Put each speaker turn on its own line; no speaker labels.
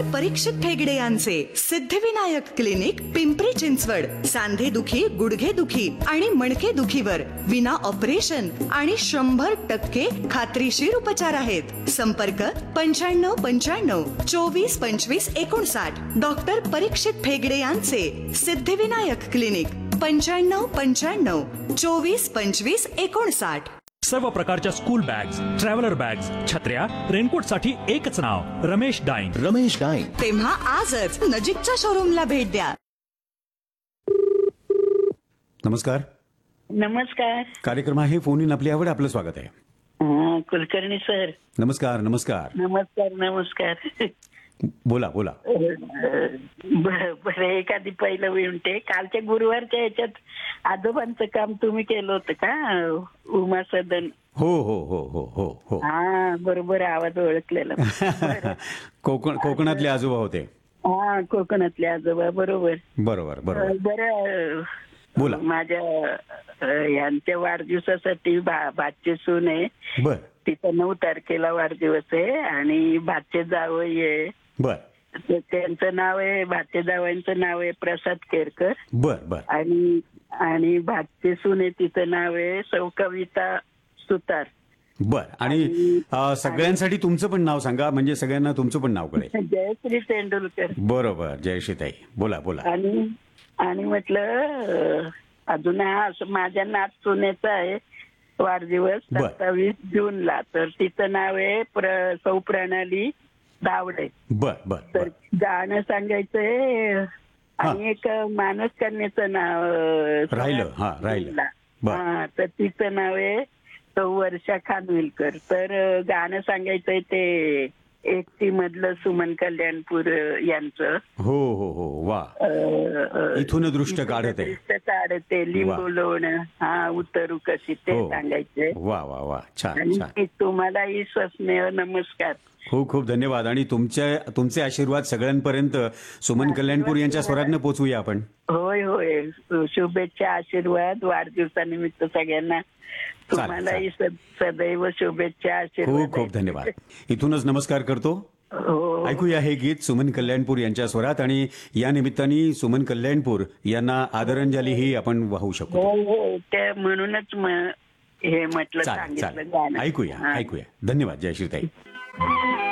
परीक्षित ठेगडे यांचे सिद्धिविनायक क्लिनिक, पिंपरी चिंचवड. सांधे दुखी, गुडघे दुखी आणि मणके दुखीवर विना ऑपरेशन आणि 100% खात्रीशीर उपचार आहेत. संपर्क 9595 24 25 59. डॉक्टर परीक्षित ठेगडे यांचे सिद्धिविनायक क्लिनिक, 9595 24 25 59.
सर्व प्रकारच्या स्कूल बॅग्स, ट्रॅव्हलर बॅग्स, छत्र्या, रेनकोट साठी एकच नाव, रमेश डाईंग.
रमेश डाईंग.
तेव्हा आजच नजीकच्या शोरूमला भेट द्या.
नमस्कार.
नमस्कार.
कार्यक्रम आहे फोन इन आपली आवड, आपलं स्वागत आहे.
कुलकर्णी सर.
नमस्कार. नमस्कार.
नमस्कार. नमस्कार.
बोला बोला.
बरं, एखादी पहिलं विनंती. कालच्या गुरुवारच्या याच्यात आजोबांचं काम तुम्ही केलं होतं का, उमा सदन?
हो हो हो हो हो हो.
हा, बरोबर आवाज ओळखलेला.
कोकणातले आजोबा होते.
हा, कोकणातले आजोबा, बरोबर
बरोबर बरोबर.
बरं,
बोला.
माझ्या यांच्या वाढदिवसासाठी भाचे सून आहे.
बर.
तिचा 9 तारखेला वाढदिवस आहे आणि भाचे जावई आहे.
बर.
त्यांचं नाव आहे, भाचे जावईंचं नाव आहे प्रसाद केरकर.
बर बर.
आणि भाचे सुने तिचं नाव आहे सौ कविता सुतार.
बर. आणि सगळ्यांसाठी तुमचं पण नाव सांगा, म्हणजे सगळ्यांना तुमचं पण नाव कळेल.
जयश्री तेंडुलकर.
बरोबर. जयश्रीताई, बोला बोला.
आणि म्हटलं अजून माझ्या नात सुनेचा आहे वाढदिवस 27 जूनला, तर तिचं नाव आहे सौ प्रणाली दावडे.
बर बर.
तर गाणं सांगायचंय आणि एक मानस कन्याचं नाव
राहिलं. हा, राहिलं.
हा, तर तिचं नाव आहे सौ वर्षा खानविलकर. तर गाणं सांगायचंय ते एकटी मधलं सुमन कल्याणपूर यांचं.
हो हो हो. वा. इथून दृष्ट
काढते लिंबू लोणं, हा उतरू कशी, ते सांगायचे.
वा वा वा. छान छान.
तुम्हालाही स्नेह नमस्कार.
खूप खूप धन्यवाद. आणि तुमचे आशीर्वाद सगळ्यांपर्यंत सुमन कल्याणपूर यांच्या स्वरातनं पोचवूया आपण.
होय होय. शुभेच्छा, आशीर्वाद वाढदिवसानिमित्त सगळ्यांना. तुम्हालाही सदैव शुभेच्छा, आशीर्वाद.
खूप खूप धन्यवाद. इथूनच नमस्कार करतो. ऐकूया हे गीत सुमन कल्याणपूर यांच्या स्वरात, आणि या निमित्ताने सुमन कल्याणपूर यांना आदरांजलीही आपण वाहू शकतो.
हो, ते म्हणूनच हे म्हटलं, सांगितलं.
ऐकूया. धन्यवाद जयश्रीताई.